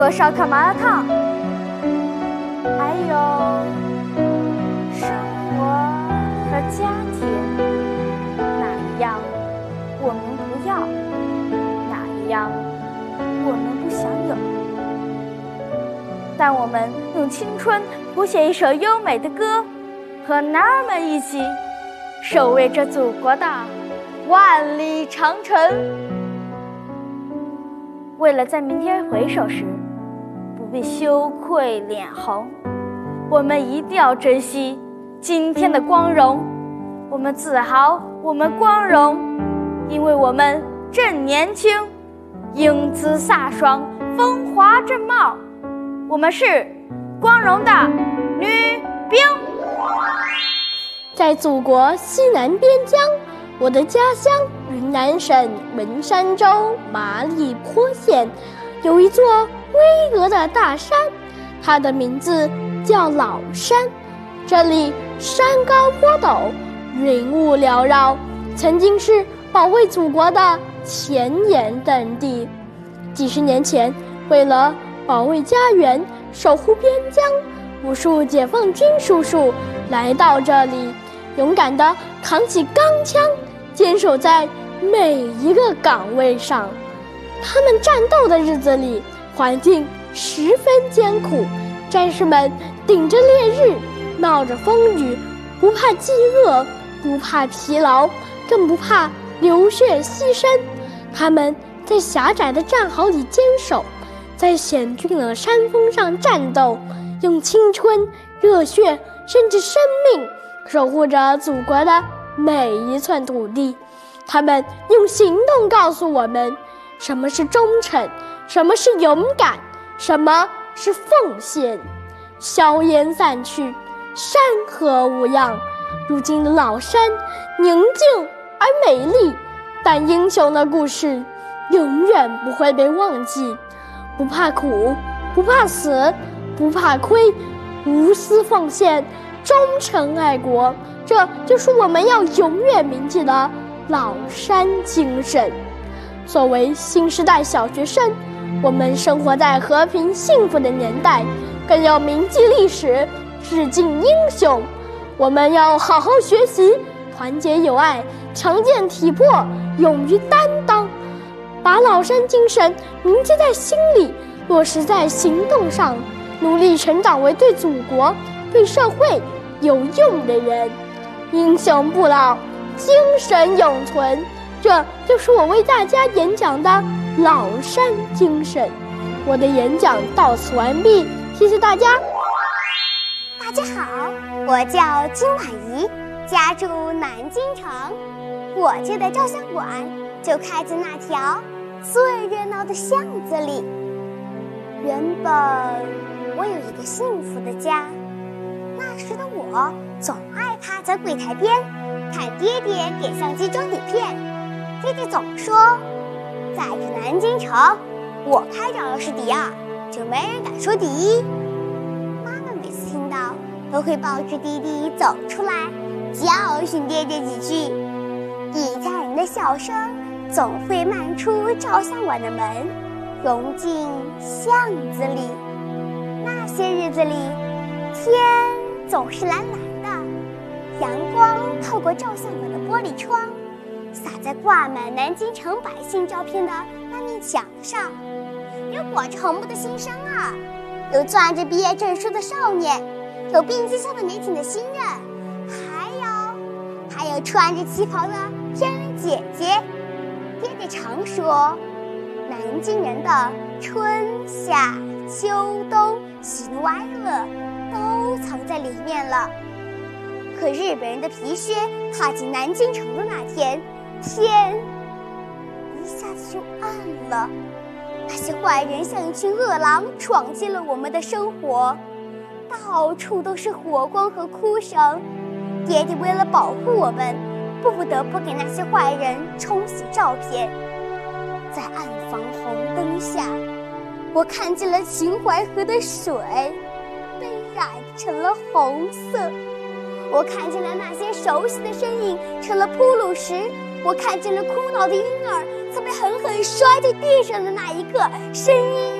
烧烤麻辣烫，还有生活和家庭，哪一样我们不要，哪一样我们不想有。但我们用青春谱写一首优美的歌，和男儿们一起守卫着祖国的万里长城。为了在明天回首时不必羞愧脸红，我们一定要珍惜今天的光荣。我们自豪，我们光荣，因为我们正年轻，英姿飒爽，风华正茂。我们是光荣的女兵。 在祖国西南边疆，我的家乡云南省文山州麻栗坡县，有一座巍峨的大山，它的名字叫老山。这里山高坡陡，云雾缭绕，曾经是保卫祖国的前沿阵地。几十年前，为了保卫家园，守护边疆，无数解放军叔叔来到这里，勇敢地扛起钢枪，坚守在每一个岗位上。他们战斗的日子里，环境十分艰苦，战士们顶着烈日，冒着风雨，不怕饥饿，不怕疲劳，更不怕流血牺牲。他们在狭窄的战壕里坚守，在险峻的山峰上战斗，用青春、热血，甚至生命守护着祖国的每一寸土地。他们用行动告诉我们，什么是忠诚，什么是勇敢，什么是奉献。硝烟散去，山河无恙。如今的老山宁静而美丽，但英雄的故事永远不会被忘记。不怕苦，不怕死，不怕亏，无私奉献，忠诚爱国，这就是我们要永远铭记的老山精神。作为新时代小学生，我们生活在和平幸福的年代，更要铭记历史，致敬英雄。我们要好好学习，团结友爱，强健体魄，勇于担当，把老山精神铭记在心里，落实在行动上，努力成长为对祖国、对社会有用的人。英雄不老，精神永存，这就是我为大家演讲的老山精神。我的演讲到此完毕，谢谢大家。 大家好，我叫金婉怡，家住南京城。我家的照相馆就开在那条最热闹的巷子里。原本我有一个幸福的家，那时的我总爱趴在柜台边看爹爹点相机装底片。爹爹总说，在这南京城，我拍照要是第二，就没人敢说第一。妈妈每次听到都会抱着弟弟走出来，教训爹爹几句。一家人的笑声总会漫出照相馆的门，融进巷子里。那些日子里，天总是蓝蓝的，阳光透过照相馆的玻璃窗，洒在挂满南京城百姓照片的那面墙上。有裹着红布的新生儿，有攥着毕业证书的少年，有并肩笑的美景的新人，还有穿着旗袍的天人姐姐。爹爹常说，南京人的春夏秋冬喜怒哀乐都藏在里面了。可日本人的皮靴踏进南京城的那天，天一下子就暗了。那些坏人像一群恶狼闯进了我们的生活，到处都是火光和哭声。爹爹为了保护我们，不得不给那些坏人冲洗照片。在暗房红灯下，我看见了秦淮河的水被染成了红色，我看见了那些熟悉的身影成了铺路石，我看见了哭闹的婴儿在被狠狠摔在地上的那一刻，声音